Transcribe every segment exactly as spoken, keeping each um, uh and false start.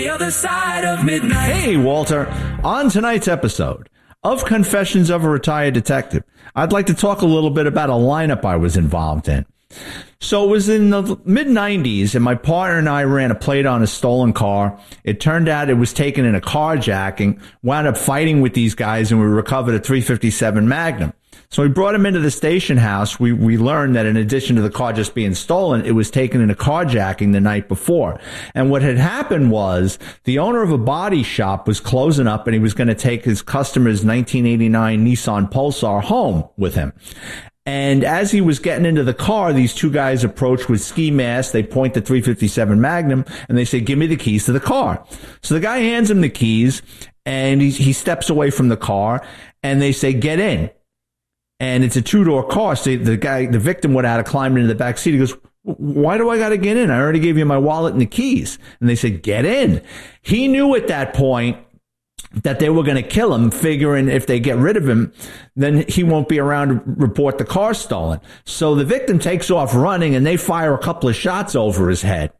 The Other Side of Midnight. Hey, Walter. On tonight's episode of Confessions of a Retired Detective, I'd like to talk a little bit about a lineup I was involved in. So it was in the mid nineties, and my partner and I ran a plate on a stolen car. It turned out it was taken in a carjacking, wound up fighting with these guys, and we recovered a three fifty-seven Magnum. So we brought him into the station house. We we learned that in addition to the car just being stolen, it was taken in a carjacking the night before. And what had happened was the owner of a body shop was closing up, and he was going to take his customer's nineteen eighty-nine Nissan Pulsar home with him. And as he was getting into the car, these two guys approach with ski masks. They point the three fifty-seven Magnum and they say, "Give me the keys to the car." So the guy hands him the keys and he, he steps away from the car and they say, "Get in." And it's a two-door car. So the guy, the victim would have climbed into the back seat. He goes, "Why do I got to get in? I already gave you my wallet and the keys." And they said, "Get in." He knew at that point that they were going to kill him, figuring if they get rid of him, then he won't be around to report the car stolen. So the victim takes off running and they fire a couple of shots over his head.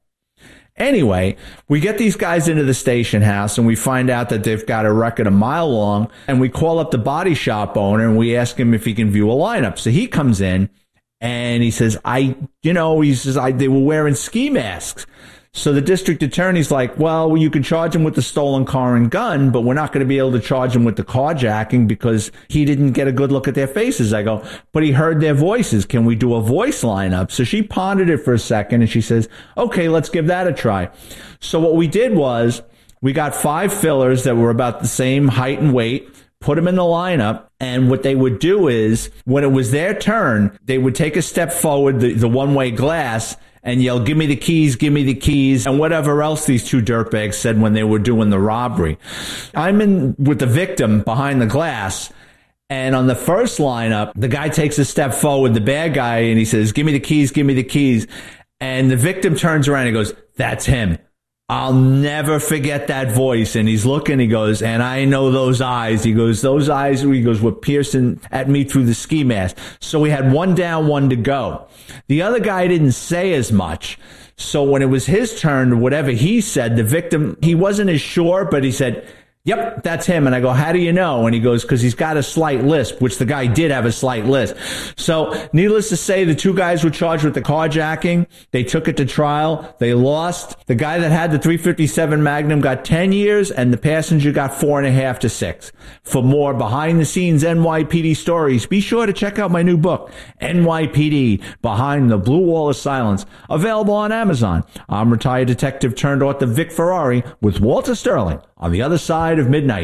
Anyway, we get these guys into the station house and we find out that they've got a record a mile long, and we call up the body shop owner and we ask him if he can view a lineup. So he comes in and he says, I, you know, he says, I, they were wearing ski masks. So the district attorney's like, "Well, you can charge him with the stolen car and gun, but we're not going to be able to charge him with the carjacking because he didn't get a good look at their faces." I go, "But he heard their voices. Can we do a voice lineup?" So she pondered it for a second and she says, "Okay, let's give that a try." So what we did was we got five fillers that were about the same height and weight, put them in the lineup, and what they would do is when it was their turn, they would take a step forward, the, the one-way glass, and yell, "Give me the keys, give me the keys," and whatever else these two dirtbags said when they were doing the robbery. I'm in with the victim behind the glass, and on the first lineup, the guy takes a step forward, the bad guy, and he says, "Give me the keys, give me the keys." And the victim turns around and goes, "That's him." I'll never forget that voice. And he's looking, he goes, "And I know those eyes." He goes, "Those eyes," he goes, "were piercing at me through the ski mask." So we had one down, one to go. The other guy didn't say as much. So when it was his turn, whatever he said, the victim, he wasn't as sure, but he said, "Yep, that's him." And I go, "How do you know?" And he goes, "Because he's got a slight lisp," which the guy did have a slight lisp. So needless to say, the two guys were charged with the carjacking. They took it to trial. They lost. The guy that had the three fifty-seven Magnum got ten years and the passenger got four and a half to six. For more behind the scenes N Y P D stories, be sure to check out my new book, N Y P D Behind the Blue Wall of Silence, available on Amazon. I'm retired detective turned author Vic Ferrari with Walter Sterling on The Other Side of Midnight.